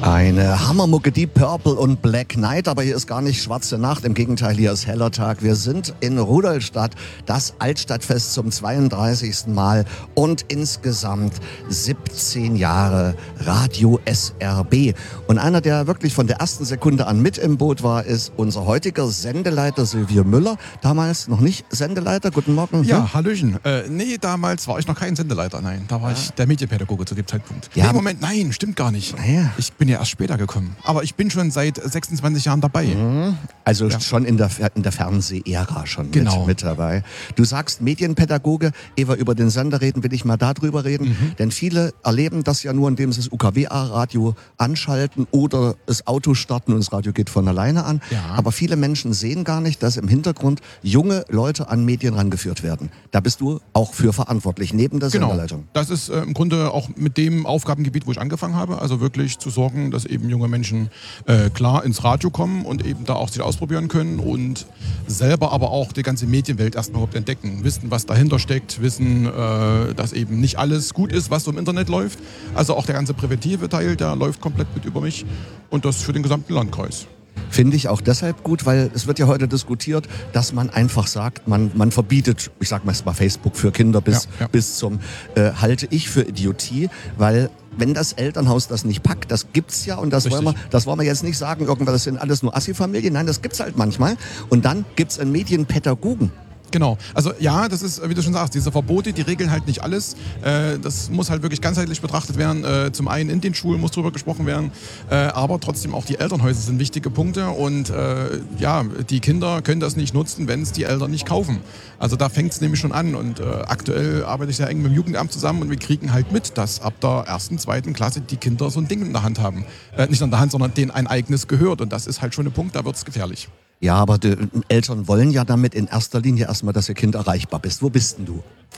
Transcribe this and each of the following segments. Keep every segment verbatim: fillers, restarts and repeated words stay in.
Eine Hammermucke, Deep Purple und Black Knight, aber hier ist gar nicht schwarze Nacht, im Gegenteil, hier ist heller Tag. Wir sind in Rudolstadt, das Altstadtfest zum zweiunddreißigsten Mal und insgesamt siebzehn Jahre Radio S R B. Und einer, der wirklich von der ersten Sekunde an mit im Boot war, ist unser heutiger Sendeleiter Silvio Müller. Damals noch nicht Sendeleiter, guten Morgen. Ja, hm? Hallöchen. Äh, nee, damals war ich noch kein Sendeleiter, nein. Da war ja. ich der Medienpädagoge zu dem Zeitpunkt. Ja, nee, Moment, nein, stimmt gar nicht. Ja. Ich bin ja erst später gekommen. Aber ich bin schon seit sechsundzwanzig Jahren dabei. Mhm. Also ja. schon in der, in der Fernseh-Ära schon genau. mit, mit dabei. Du sagst Medienpädagoge, ehe wir über den Sender reden, will ich mal darüber reden. Mhm. Denn viele erleben das ja nur, indem sie das U K W A-Radio anschalten oder das Auto starten und das Radio geht von alleine an. Ja. Aber viele Menschen sehen gar nicht, dass im Hintergrund junge Leute an Medien rangeführt werden. Da bist du auch für verantwortlich, neben der genau. Senderleitung. Das ist äh, im Grunde auch mit dem Aufgabengebiet, wo ich angefangen habe. Also wirklich zu sorgen, dass eben junge Menschen äh, klar ins Radio kommen und eben da auch sich ausprobieren können und selber aber auch die ganze Medienwelt erstmal überhaupt entdecken. Wissen, was dahinter steckt, wissen, äh, dass eben nicht alles gut ist, was so im Internet läuft. Also auch der ganze präventive Teil, der läuft komplett mit über mich und das für den gesamten Landkreis. Finde ich auch deshalb gut, weil es wird ja heute diskutiert, dass man einfach sagt, man, man verbietet, ich sag mal Facebook für Kinder bis, ja, ja. bis zum, äh, halte ich für Idiotie, weil wenn das Elternhaus das nicht packt, das gibt's ja und das wollen wir, das wollen wir jetzt nicht sagen, irgendwas, das sind alles nur Assi-Familien, nein, das gibt's halt manchmal und dann gibt's einen Medienpädagogen. Genau, also ja, das ist, wie du schon sagst, diese Verbote, die regeln halt nicht alles. Äh, das muss halt wirklich ganzheitlich betrachtet werden. Äh, zum einen in den Schulen muss drüber gesprochen werden, äh, aber trotzdem auch die Elternhäuser sind wichtige Punkte und äh, ja, die Kinder können das nicht nutzen, wenn es die Eltern nicht kaufen. Also da fängt es nämlich schon an und äh, aktuell arbeite ich sehr eng mit dem Jugendamt zusammen und wir kriegen halt mit, dass ab der ersten, zweiten Klasse die Kinder so ein Ding in der Hand haben. Äh, nicht in der Hand, sondern denen ein eigenes gehört und das ist halt schon ein Punkt, da wird es gefährlich. Ja, aber die Eltern wollen ja damit in erster Linie erstmal, dass ihr Kind erreichbar bist. Wo bist denn du?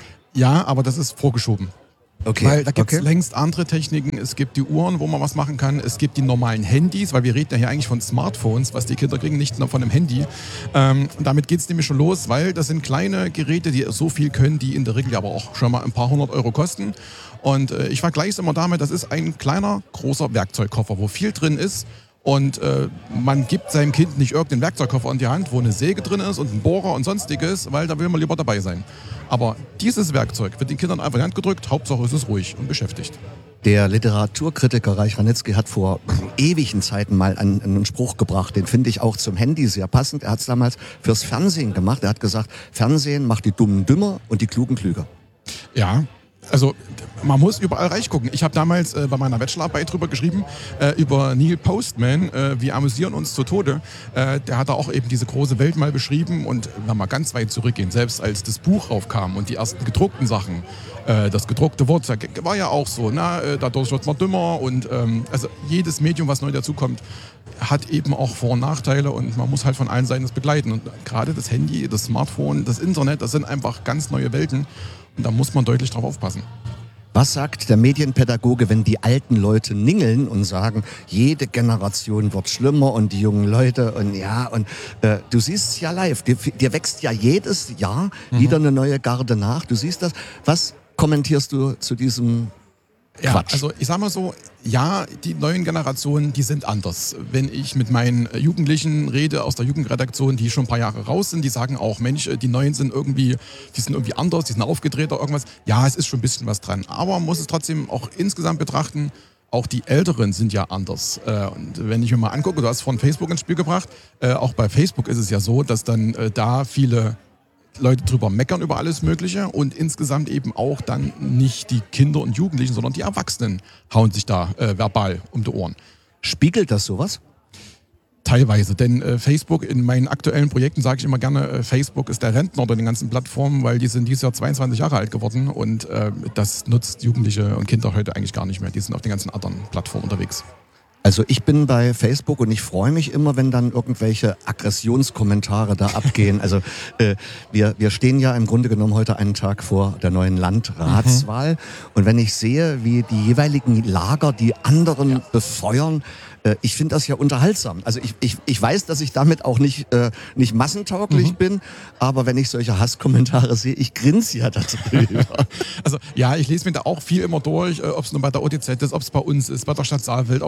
Ja, aber das ist vorgeschoben. Okay. Weil da gibt es okay. längst andere Techniken. Es gibt die Uhren, wo man was machen kann. Es gibt die normalen Handys, weil wir reden ja hier eigentlich von Smartphones, was die Kinder kriegen, nicht nur von einem Handy. Ähm, damit geht es nämlich schon los, weil das sind kleine Geräte, die so viel können, die in der Regel aber auch schon mal ein paar hundert Euro kosten. Und äh, ich vergleiche es immer damit, das ist ein kleiner, großer Werkzeugkoffer, wo viel drin ist. Und äh, man gibt seinem Kind nicht irgendeinen Werkzeugkoffer in die Hand, wo eine Säge drin ist und ein Bohrer und sonstiges, weil da will man lieber dabei sein. Aber dieses Werkzeug wird den Kindern einfach in die Hand gedrückt, Hauptsache ist es ruhig und beschäftigt. Der Literaturkritiker Reich Ranitzky hat vor ewigen Zeiten mal einen, einen Spruch gebracht, den finde ich auch zum Handy sehr passend. Er hat es damals fürs Fernsehen gemacht. Er hat gesagt, Fernsehen macht die Dummen dümmer und die Klugen klüger. Ja. Also man muss überall reingucken. Ich habe damals äh, bei meiner Bachelorarbeit drüber geschrieben, äh, über Neil Postman, äh, wir amüsieren uns zu Tode. Äh, der hat da auch eben diese große Welt mal beschrieben und wenn wir mal ganz weit zurückgehen, selbst als das Buch raufkam und die ersten gedruckten Sachen, äh, das gedruckte Wort war ja auch so, na, äh, dadurch wird man dümmer und ähm, also jedes Medium, was neu dazukommt, hat eben auch Vor- und Nachteile und man muss halt von allen Seiten das begleiten. Und gerade das Handy, das Smartphone, das Internet, das sind einfach ganz neue Welten. Und da muss man deutlich drauf aufpassen. Was sagt der Medienpädagoge, wenn die alten Leute ningeln und sagen, jede Generation wird schlimmer und die jungen Leute und ja, und äh, du siehst es ja live, dir, dir wächst ja jedes Jahr mhm. wieder eine neue Garde nach, du siehst das. Was kommentierst du zu diesem Ja, Quatsch? also ich sag mal so, ja, die neuen Generationen, die sind anders. Wenn ich mit meinen Jugendlichen rede aus der Jugendredaktion, die schon ein paar Jahre raus sind, die sagen auch, Mensch, die Neuen sind irgendwie, die sind irgendwie anders, die sind aufgedrehter, irgendwas. Ja, es ist schon ein bisschen was dran. Aber man muss es trotzdem auch insgesamt betrachten, auch die Älteren sind ja anders. Und wenn ich mir mal angucke, du hast von Facebook ins Spiel gebracht, auch bei Facebook ist es ja so, dass dann da viele Leute drüber meckern über alles Mögliche und insgesamt eben auch dann nicht die Kinder und Jugendlichen, sondern die Erwachsenen hauen sich da äh, verbal um die Ohren. Spiegelt das sowas? Teilweise, denn äh, Facebook, in meinen aktuellen Projekten sage ich immer gerne, äh, Facebook ist der Rentner unter den ganzen Plattformen, weil die sind dieses Jahr zweiundzwanzig Jahre alt geworden und äh, das nutzt Jugendliche und Kinder heute eigentlich gar nicht mehr. Die sind auf den ganzen anderen Plattformen unterwegs. Also ich bin bei Facebook und ich freue mich immer, wenn dann irgendwelche Aggressionskommentare da abgehen. Also äh, wir, wir stehen ja im Grunde genommen heute einen Tag vor der neuen Landratswahl. Mhm. Und wenn ich sehe, wie die jeweiligen Lager die anderen ja. befeuern, äh, ich finde das ja unterhaltsam. Also ich, ich, ich weiß, dass ich damit auch nicht, äh, nicht massentauglich mhm. bin, aber wenn ich solche Hasskommentare sehe, ich grinse ja darüber. Also ja, ich lese mir da auch viel immer durch, ob es nur bei der O T Z ist, ob es bei uns ist, bei der Stadt Saalfeld, auf dem Land.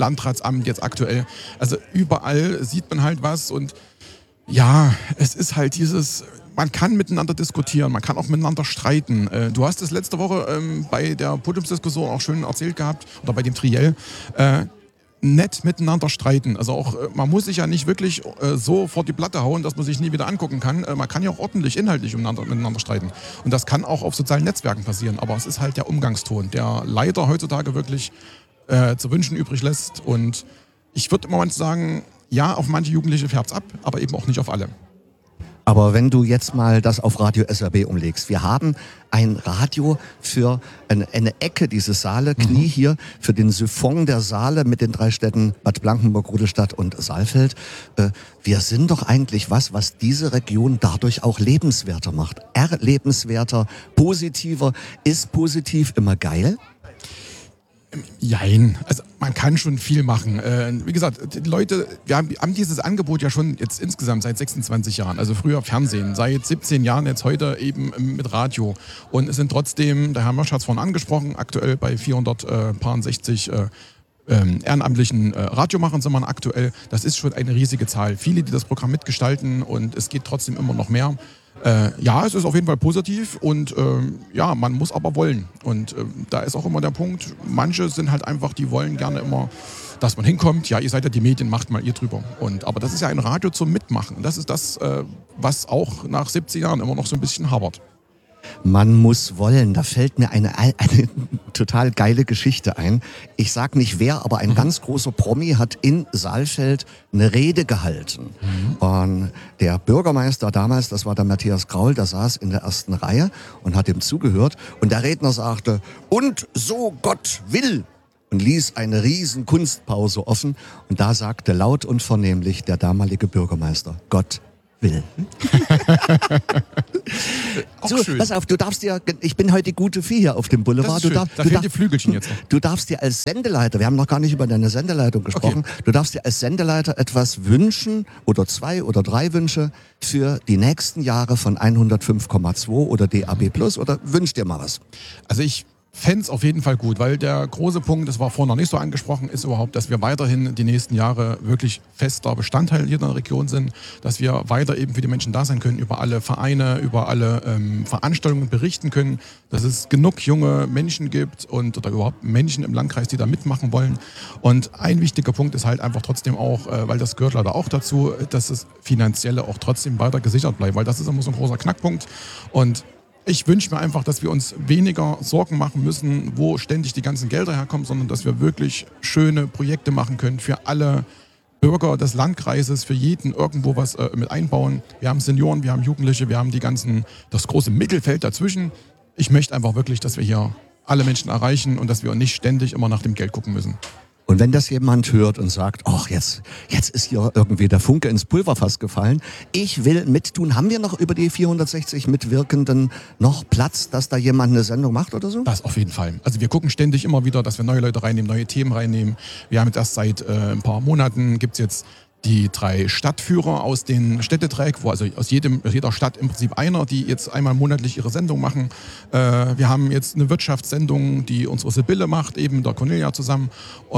Landratsamt jetzt aktuell. Also überall sieht man halt was und ja, es ist halt dieses, man kann miteinander diskutieren, man kann auch miteinander streiten. Äh, du hast es letzte Woche ähm, bei der Podiumsdiskussion auch schön erzählt gehabt, oder bei dem Triell, äh, nett miteinander streiten. Also auch, äh, man muss sich ja nicht wirklich äh, so vor die Platte hauen, dass man sich nie wieder angucken kann. Äh, man kann ja auch ordentlich inhaltlich miteinander, miteinander streiten. Und das kann auch auf sozialen Netzwerken passieren. Aber es ist halt der Umgangston, der leider heutzutage wirklich äh, zu wünschen übrig lässt. Und ich würde im Moment sagen, ja, auf manche Jugendliche färbt es ab, aber eben auch nicht auf alle. Aber wenn du jetzt mal das auf Radio S R B umlegst, wir haben ein Radio für eine, eine Ecke dieses Saale, Knie mhm. hier, für den Siphon der Saale mit den drei Städten Bad Blankenburg, Rudolstadt und Saalfeld. Äh, wir sind doch eigentlich was, was diese Region dadurch auch lebenswerter macht. Erlebenswerter, positiver. Ist positiv immer geil? Jein, also man kann schon viel machen. Äh, wie gesagt, die Leute, wir haben, haben dieses Angebot ja schon jetzt insgesamt seit sechsundzwanzig Jahren. Also früher Fernsehen, seit siebzehn Jahren, jetzt heute eben mit Radio. Und es sind trotzdem, der Herr Mösch hat es vorhin angesprochen, aktuell bei vierhundertsechzig äh, ähm, ehrenamtlichen äh, Radiomachern sind wir aktuell. Das ist schon eine riesige Zahl. Viele, die das Programm mitgestalten und es geht trotzdem immer noch mehr. Äh, ja, es ist auf jeden Fall positiv und ähm, ja, man muss aber wollen. Und ähm, da ist auch immer der Punkt, manche sind halt einfach, die wollen gerne immer, dass man hinkommt. Ja, ihr seid ja die Medien, macht mal ihr drüber. Und, aber das ist ja ein Radio zum Mitmachen. Das ist das, äh, was auch nach siebzig Jahren immer noch so ein bisschen habert. Man muss wollen. Da fällt mir eine, eine total geile Geschichte ein. Ich sag nicht wer, aber ein mhm. ganz großer Promi hat in Saalfeld eine Rede gehalten. Mhm. Und der Bürgermeister damals, das war der Matthias Graul, der saß in der ersten Reihe und hat ihm zugehört. Und der Redner sagte, und so Gott will, und ließ eine riesen Kunstpause offen. Und da sagte laut und vernehmlich der damalige Bürgermeister, Gott will. So, pass auf, du darfst dir, ich bin heute die gute Vieh hier auf dem Boulevard. Du darf, da fehlen die Flügelchen jetzt noch. Du darfst dir als Sendeleiter, wir haben noch gar nicht über deine Sendeleitung gesprochen, okay. Du darfst dir als Sendeleiter etwas wünschen oder zwei oder drei Wünsche für die nächsten Jahre von hundertfünf Komma zwei oder D A B Plus, oder wünsch dir mal was? Also ich fände es auf jeden Fall gut, weil der große Punkt, das war vorhin noch nicht so angesprochen, ist überhaupt, dass wir weiterhin die nächsten Jahre wirklich fester Bestandteil jeder Region sind, dass wir weiter eben für die Menschen da sein können, über alle Vereine, über alle ähm, Veranstaltungen berichten können, dass es genug junge Menschen gibt und oder überhaupt Menschen im Landkreis, die da mitmachen wollen. Und ein wichtiger Punkt ist halt einfach trotzdem auch, äh, weil das gehört leider auch dazu, dass das Finanzielle auch trotzdem weiter gesichert bleibt, weil das ist immer so ein großer Knackpunkt. Und ich wünsche mir einfach, dass wir uns weniger Sorgen machen müssen, wo ständig die ganzen Gelder herkommen, sondern dass wir wirklich schöne Projekte machen können für alle Bürger des Landkreises, für jeden irgendwo was äh, mit einbauen. Wir haben Senioren, wir haben Jugendliche, wir haben die ganzen, das große Mittelfeld dazwischen. Ich möchte einfach wirklich, dass wir hier alle Menschen erreichen und dass wir nicht ständig immer nach dem Geld gucken müssen. Und wenn das jemand hört und sagt, ach, jetzt, jetzt ist hier irgendwie der Funke ins Pulverfass gefallen, ich will mittun, haben wir noch über die vierhundertsechzig Mitwirkenden noch Platz, dass da jemand eine Sendung macht oder so? Das auf jeden Fall. Also wir gucken ständig immer wieder, dass wir neue Leute reinnehmen, neue Themen reinnehmen. Wir haben jetzt erst seit äh, ein paar Monaten, gibt's jetzt die drei Stadtführer aus den Städtedreieck, wo also aus jedem, aus jeder Stadt im Prinzip einer, die jetzt einmal monatlich ihre Sendung machen. Äh, wir haben jetzt eine Wirtschaftssendung, die unsere Sibylle macht, eben der Cornelia zusammen. Äh,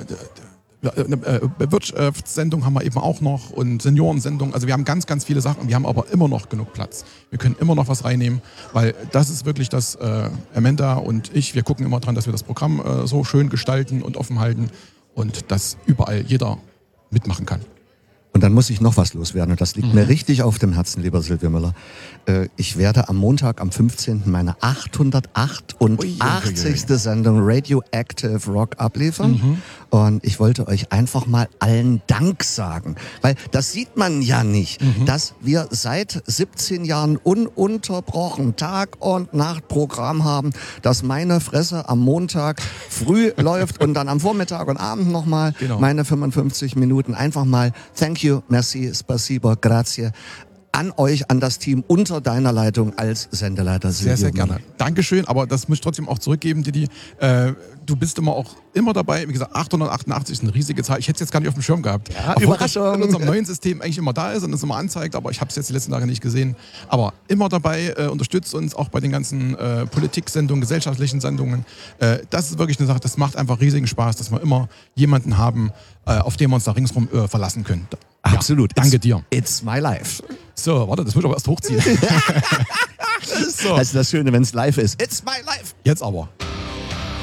eine Wirtschaftssendung haben wir eben auch noch und Seniorensendung. Also wir haben ganz, ganz viele Sachen. Wir haben aber immer noch genug Platz. Wir können immer noch was reinnehmen, weil das ist wirklich das, äh, Amanda und ich, wir gucken immer dran, dass wir das Programm äh, so schön gestalten und offen halten und dass überall jeder mitmachen kann. Und dann muss ich noch was loswerden. Und das liegt mhm. mir richtig auf dem Herzen, lieber Silvio Müller. Äh, ich werde am Montag, am fünfzehnten meine achthundertachtundachtzigste Sendung Radioactive Rock abliefern. Mhm. Und ich wollte euch einfach mal allen Dank sagen. Weil das sieht man ja nicht, mhm. dass wir seit siebzehn Jahren ununterbrochen Tag und Nacht Programm haben, dass meine Fresse am Montag früh läuft und dann am Vormittag und Abend nochmal genau. meine fünfundfünfzig Minuten einfach mal Thank you, merci, spasibo, grazie. an euch, an das Team unter deiner Leitung als Sendeleiter. Sehr, sehr gerne. Dankeschön, aber das muss ich trotzdem auch zurückgeben, Didi. Äh, du bist immer auch immer dabei. Wie gesagt, achthundertachtundachtzig ist eine riesige Zahl. Ich hätte es jetzt gar nicht auf dem Schirm gehabt. Ja, obwohl Überraschung. das in unserem neuen System eigentlich immer da ist und es immer anzeigt, aber ich habe es jetzt die letzten Tage nicht gesehen. Aber immer dabei, äh, unterstützt uns auch bei den ganzen äh, Politiksendungen, gesellschaftlichen Sendungen. Äh, das ist wirklich eine Sache, das macht einfach riesigen Spaß, dass wir immer jemanden haben, äh, auf den wir uns da ringsrum äh, verlassen können. Absolut. Ja, danke it's, dir. It's my life. So, warte, das muss ich aber erst hochziehen. Das ist so. Das ist das Schöne, wenn es live ist. It's my life. Jetzt aber.